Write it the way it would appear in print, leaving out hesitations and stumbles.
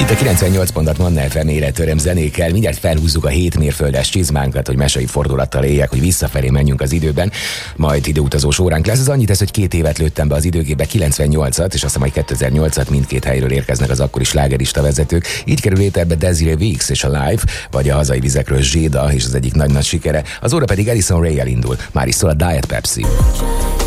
Itt a 98 pontat Manna FM életöröm zenékkel. Mindjárt felhúzzuk a 7 mérföldes csizmánkat, hogy mesei fordulattal éljek, hogy visszafelé menjünk az időben. Majd időutazós óránk lesz. Az annyit tesz, hogy 2 évet lőttem be az időgépbe, 98-at, és aztán majd 2008-at, mindkét helyről érkeznek az akkori slágerista vezetők. Így kerül ételbe Desiree Weeks és a Live, vagy a hazai vizekről Zséda és az egyik nagy-nagy sikere. Az óra pedig Alison Ray-el indul. Már is szól a Diet Pepsi.